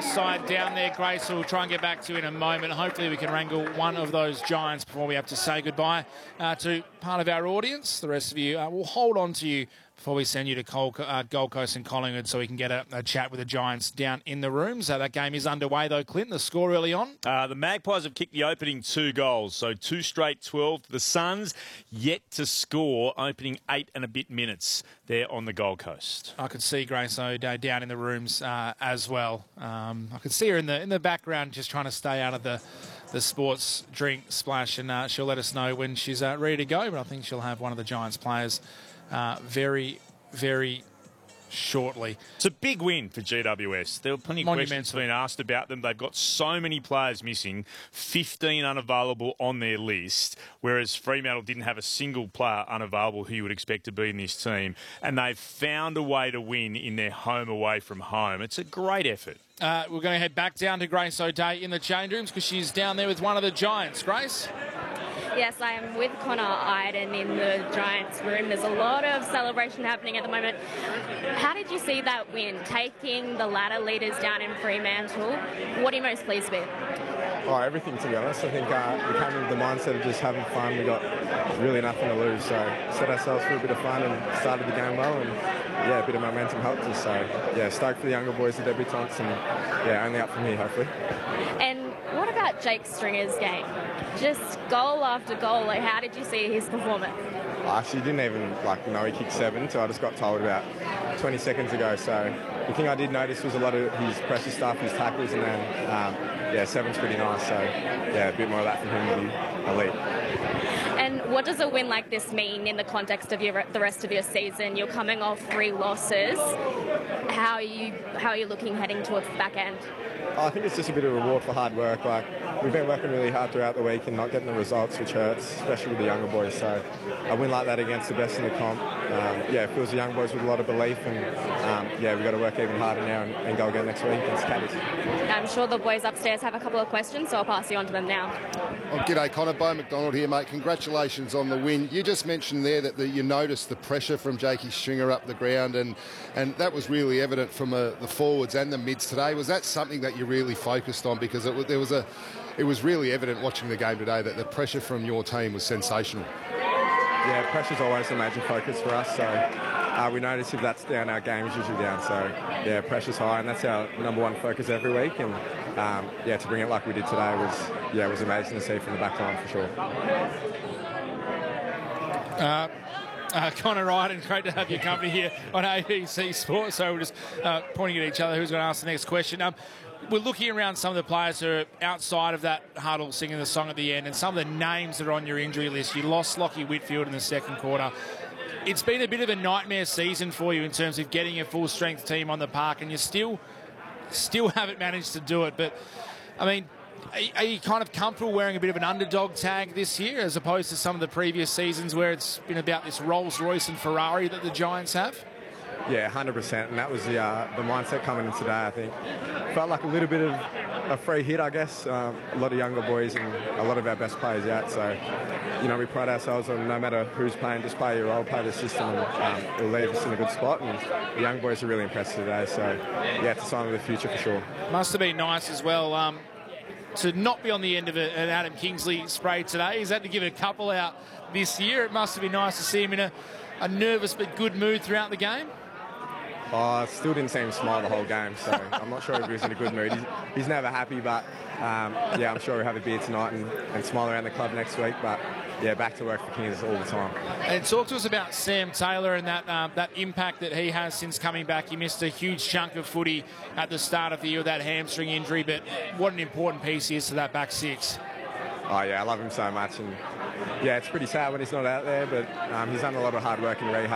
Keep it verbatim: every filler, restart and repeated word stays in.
West side down there, Grace. We'll try and get back to you in a moment. Hopefully we can wrangle one of those Giants before we have to say goodbye uh, to part of our audience. The rest of you, uh, we'll hold on to you before we send you to Col- uh, Gold Coast and Collingwood so we can get a, a chat with the Giants down in the rooms. Uh, that game is underway, though, Clint. The score early on? Uh, the Magpies have kicked the opening two goals, so two straight twelve. The Suns yet to score, opening eight and a bit minutes there on the Gold Coast. I could see Grace O'Day down in the rooms uh, as well. Um, I could see her in the in the background just trying to stay out of the, the sports drink splash, and uh, she'll let us know when she's uh, ready to go, but I think she'll have one of the Giants players uh, very, very shortly. It's a big win for G W S. There were plenty of Monumental. questions being asked about them. They've got so many players missing, fifteen unavailable on their list, whereas Fremantle didn't have a single player unavailable who you would expect to be in this team. And they've found a way to win in their home away from home. It's a great effort. Uh, we're going to head back down to Grace O'Day in the change rooms because she's down there with one of the Giants. Grace? Yes, I am with Connor Iden in the Giants room. There's a lot of celebration happening at the moment. How did you see that win, taking the ladder leaders down in Fremantle? What are you most pleased with? Oh, everything, to be honest. I think uh, we came with the mindset of just having fun. We got really nothing to lose, so set ourselves for a bit of fun and started the game well, and yeah, a bit of momentum helped us. So yeah, stoked for the younger boys, the debutants, and yeah, only up from here, hopefully. And what about Jake Stringer's game? Just goal after goal. Like, how did you see his performance? I actually didn't even like know he kicked seven, so I just got told about twenty seconds ago. So the thing I did notice was a lot of his pressure stuff, his tackles, and then um, yeah, seven's pretty nice. So yeah, a bit more of that from him would be elite. And what does a win like this mean in the context of your, the rest of your season? You're coming off three losses. How are you how are you looking heading towards the back end? I think it's just a bit of a reward for hard work. Like, we've been working really hard throughout the week and not getting the results, which hurts, especially with the younger boys. So a win like that against the best in the comp, um, yeah, it fills the young boys with a lot of belief, and um, yeah, we've got to work even harder now and, and go again next week against Caddies. I'm sure the boys upstairs have a couple of questions, so I'll pass you on to them now. Oh, g'day, Connor. Bo McDonald here, mate. Congratulations on the win. You just mentioned there that the, you noticed the pressure from Jakey Stringer up the ground, and, and that was really evident from uh, the forwards and the mids today. Was that something that you really focused on? Because it was, there was a, it was really evident watching the game today that the pressure from your team was sensational. Yeah, pressure's always a major focus for us, so uh, we notice if that's down, our game's usually down. So yeah, pressure's high, and that's our number one focus every week. And um, yeah, to bring it like we did today was yeah, it was amazing to see from the back line for sure. Uh, uh, Connor Ryan, great to have your company here on A B C Sports. So we're just uh, pointing at each other who's going to ask the next question. Um, we're looking around some of the players who are outside of that huddle singing the song at the end, and some of the names that are on your injury list. You lost Lockie Whitfield in the second quarter. It's been a bit of a nightmare season for you in terms of getting a full-strength team on the park, and you still, still haven't managed to do it. But, I mean, are you kind of comfortable wearing a bit of an underdog tag this year as opposed to some of the previous seasons where it's been about this Rolls-Royce and Ferrari that the Giants have? Yeah, one hundred percent, and that was the uh, the mindset coming in today, I think. Felt like a little bit of a free hit, I guess. Um, a lot of younger boys and a lot of our best players out, so, you know, we pride ourselves on no matter who's playing, just play your role, play the system, and um, it'll leave us in a good spot, and the young boys are really impressed today, so, yeah, it's a sign of the future for sure. Must have been nice as well um, to not be on the end of a, an Adam Kingsley spray today. He's had to give a couple out this year. It must have been nice to see him in a, a nervous but good mood throughout the game. Oh, I still didn't see him smile the whole game, so I'm not sure if he was in a good mood. He's, he's never happy, but um, yeah, I'm sure we'll have a beer tonight and, and smile around the club next week. But yeah, back to work for Kings all the time. And talk to us about Sam Taylor and that um, that impact that he has since coming back. He missed a huge chunk of footy at the start of the year with that hamstring injury, but what an important piece he is to that back six. Oh yeah, I love him so much, and yeah, it's pretty sad when he's not out there, but um, he's done a lot of hard work in rehab.